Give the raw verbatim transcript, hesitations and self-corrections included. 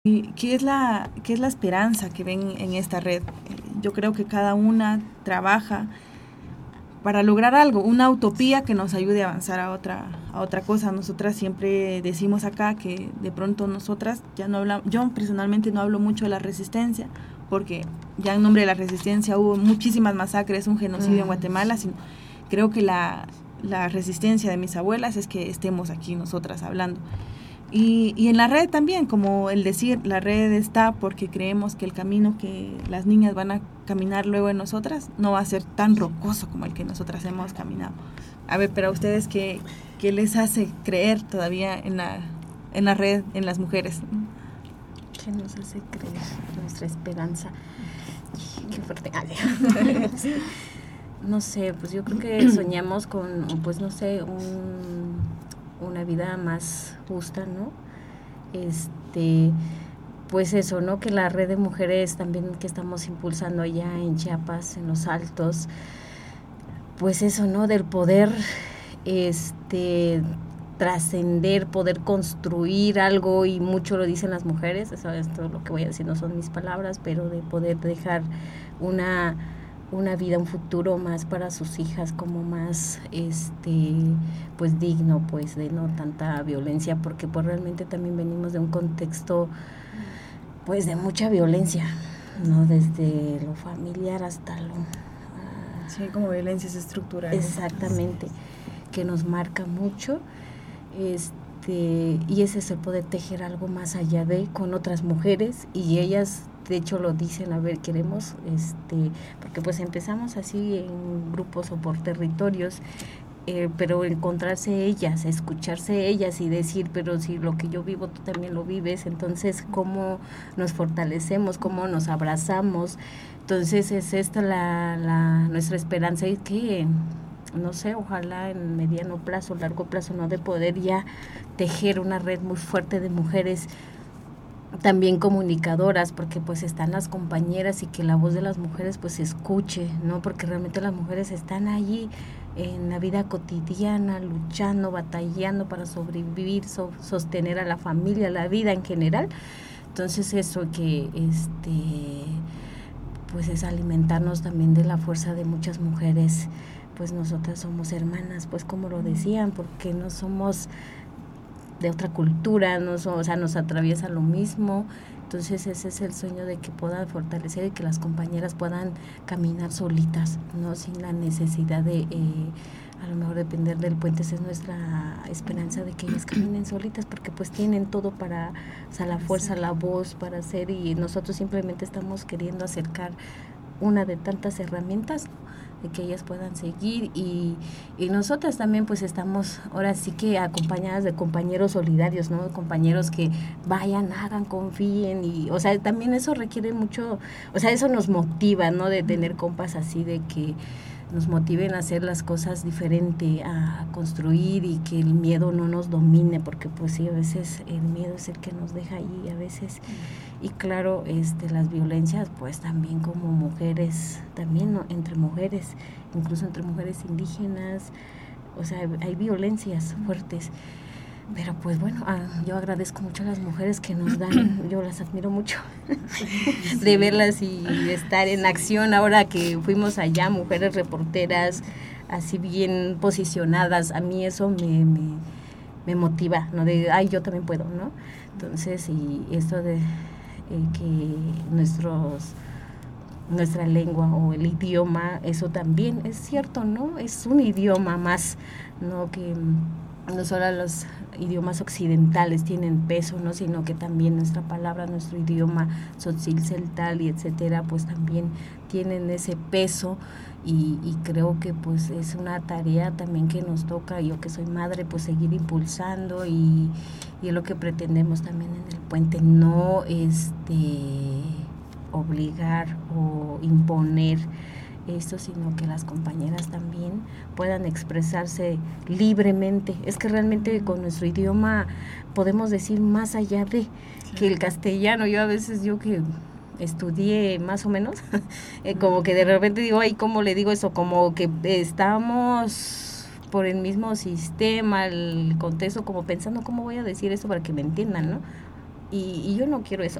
¿Y qué es la, qué es la esperanza que ven en esta red? Yo creo que cada una trabaja para lograr algo, una utopía que nos ayude a avanzar a otra, a otra cosa. Nosotras siempre decimos acá que de pronto nosotras ya no hablamos, yo personalmente no hablo mucho de la resistencia, porque ya en nombre de la resistencia hubo muchísimas masacres, un genocidio mm. en Guatemala, sino creo que la, la resistencia de mis abuelas es que estemos aquí nosotras hablando. Y, y en la red también, como el decir, la red está porque creemos que el camino que las niñas van a caminar luego en nosotras no va a ser tan rocoso como el que nosotras hemos caminado. A ver, pero a ustedes, ¿qué, qué les hace creer todavía en la, en la red, en las mujeres? ¿Qué nos hace creer? Nuestra esperanza. Qué fuerte. No sé, pues yo creo que soñamos con, pues no sé, un... una vida más justa, ¿no? Este, pues eso, ¿no? Que la red de mujeres también que estamos impulsando allá en Chiapas, en los Altos, pues eso, ¿no? Del poder, este, trascender, poder construir algo, y mucho lo dicen las mujeres, eso es todo lo que voy a decir, no son mis palabras, pero de poder dejar una... una vida, un futuro más para sus hijas, como más este pues digno, pues de no tanta violencia, porque pues realmente también venimos de un contexto pues de mucha violencia, no, desde lo familiar hasta lo uh, sí, como violencias estructurales. Exactamente, que nos marca mucho, este y ese es el poder tejer algo más allá de con otras mujeres, y ellas de hecho lo dicen, a ver, queremos, este, porque pues empezamos así en grupos o por territorios, eh, pero encontrarse ellas, escucharse ellas y decir, pero si lo que yo vivo tú también lo vives, entonces cómo nos fortalecemos, cómo nos abrazamos. Entonces es esta la, la nuestra esperanza, y que no sé, ojalá en mediano plazo, largo plazo, no, de poder ya tejer una red muy fuerte de mujeres también comunicadoras, porque pues están las compañeras, y que la voz de las mujeres pues se escuche, ¿no? Porque realmente las mujeres están allí en la vida cotidiana, luchando, batallando para sobrevivir, so, sostener a la familia, la vida en general. Entonces eso, que este pues es alimentarnos también de la fuerza de muchas mujeres, pues nosotras somos hermanas, pues como lo decían, porque no somos de otra cultura, no, o sea, nos atraviesa lo mismo. Entonces ese es el sueño, de que puedan fortalecer y que las compañeras puedan caminar solitas, no sin la necesidad de eh, a lo mejor depender del puente. Esa es nuestra esperanza, de que ellas caminen solitas, porque pues tienen todo para, o sea, la fuerza, la voz para hacer, y nosotros simplemente estamos queriendo acercar una de tantas herramientas, de que ellas puedan seguir, y, y nosotras también pues estamos ahora sí que acompañadas de compañeros solidarios, ¿no? Compañeros que vayan, hagan, confíen, y o sea, también eso requiere mucho, o sea, eso nos motiva, ¿no? De tener compas así, de que nos motiven a hacer las cosas diferente, a construir, y que el miedo no nos domine, porque pues sí, a veces el miedo es el que nos deja ahí, a veces. Y claro, este las violencias pues también como mujeres, también, ¿no? Entre mujeres, incluso entre mujeres indígenas, o sea, hay violencias fuertes. Pero pues bueno, ah, yo agradezco mucho a las mujeres que nos dan, yo las admiro mucho, de verlas y de estar en acción. Ahora que fuimos allá, mujeres reporteras, así bien posicionadas, a mí eso me, me, me motiva, ¿no? De, ay, yo también puedo, ¿no? Entonces, y esto de eh, que nuestros nuestra lengua o el idioma, eso también es cierto, ¿no? Es un idioma más, ¿no? Que no solo los idiomas occidentales tienen peso, ¿no? Sino que también nuestra palabra, nuestro idioma tzotzil, celtal y etcétera, pues también tienen ese peso, y, y creo que pues es una tarea también que nos toca, yo que soy madre, pues seguir impulsando, y, y es lo que pretendemos también en el puente, no este obligar o imponer esto, sino que las compañeras también puedan expresarse libremente. Es que realmente con nuestro idioma podemos decir más allá de que el castellano. Yo a veces, yo que estudié más o menos, eh, como que de repente digo, ay, ¿cómo le digo eso? Como que estamos por el mismo sistema, el contexto, como pensando, ¿cómo voy a decir esto para que me entiendan, no? Y, y yo no quiero eso.